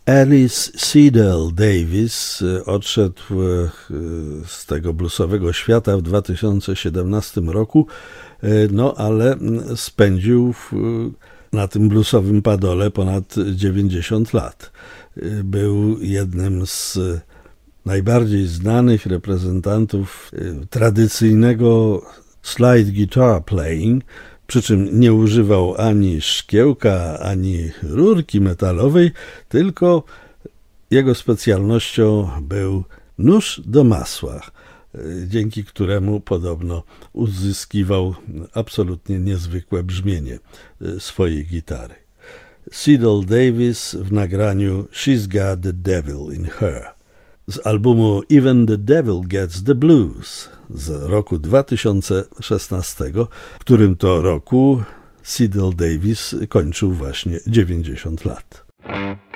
Alice Cedal Davis odszedł z tego bluesowego świata w 2017 roku, no ale spędził na tym bluesowym padole ponad 90 lat. Był jednym z najbardziej znanych reprezentantów tradycyjnego slide guitar playing, przy czym nie używał ani szkiełka, ani rurki metalowej, tylko jego specjalnością był nóż do masła, dzięki któremu podobno uzyskiwał absolutnie niezwykłe brzmienie swojej gitary. Cedal Davis w nagraniu She's Got the Devil in Her z albumu Even the Devil Gets the Blues z roku 2016, w którym to roku Cedal Davis kończył właśnie 90 lat.